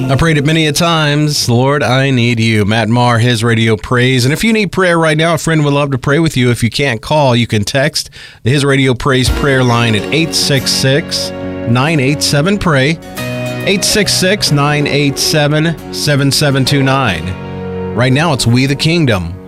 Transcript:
I prayed it many a times. Lord, I need you. Matt Maher, His Radio Praise. And if you need prayer right now, a friend would love to pray with you. If you can't call, you can text the His Radio Praise prayer line at 866-987-PRAY, 866-987-7729. Right now, it's We the Kingdom.